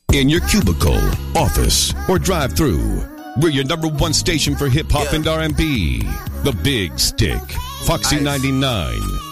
In your cubicle, office, or drive-through, we're your number one station for hip-hop and R&B. The Big Stick, Foxy 99.